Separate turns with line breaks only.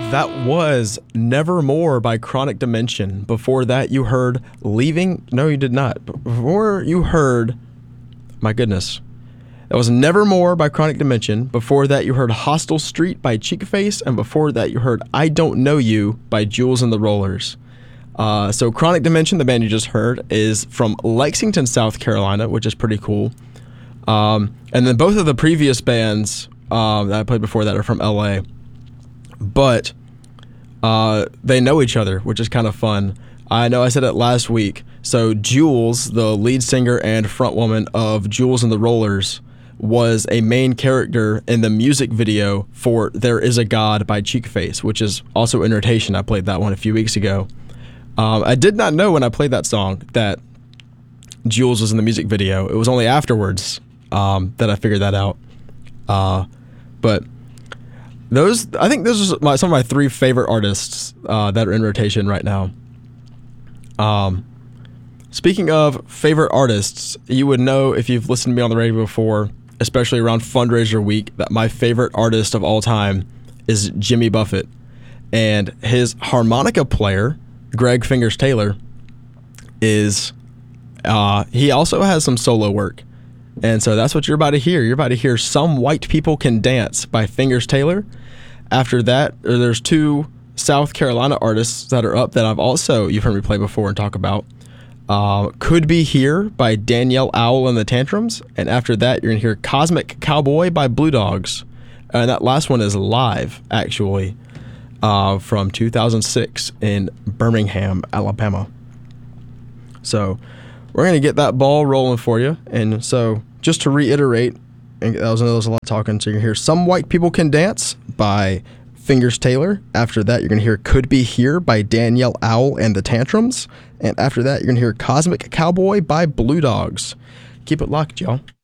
That was Nevermore by Chronic Dimension. Before that, you heard Leaving. No, you did not. Before you heard, my goodness. That was Nevermore by Chronic Dimension. Before that, you heard Hostile Street by Cheekface. And before that, you heard I Don't Know You by Jules and the Rollers. So Chronic Dimension, the band you just heard, is from Lexington, South Carolina, which is pretty cool. And then both of the previous bands that I played before that are from LA. But they know each other, which is kind of fun. I know I said it last week. So Jules, the lead singer and frontwoman of Jules and the Rollers, was a main character in the music video for There Is a God by Cheekface, which is also in rotation. I played that one a few weeks ago. I did not know when I played that song that Jules was in the music video. It was only afterwards that I figured that out. But I think those are some of my three favorite artists that are in rotation right now. Speaking of favorite artists, you would know if you've listened to me on the radio before, especially around fundraiser week, that my favorite artist of all time is Jimmy Buffett. And his harmonica player, Greg Fingers Taylor, is he also has some solo work. And so that's what you're about to hear. You're about to hear Some White People Can Dance by Fingers Taylor. After that, there's two South Carolina artists that are up that you've heard me play before and talk about. Could Be Here by Danielle Owl and the Tantrums. And after that, you're going to hear Cosmic Cowboy by Blue Dogs. And that last one is live, actually, from 2006 in Birmingham, Alabama. So we're going to get that ball rolling for you. And so just to reiterate, and that was a lot of talking, so you're going to hear Some White People Can Dance by Fingers Taylor. After that, you're going to hear Could Be Here by Danielle Owl and the Tantrums. And after that, you're going to hear Cosmic Cowboy by Blue Dogs. Keep it locked, y'all.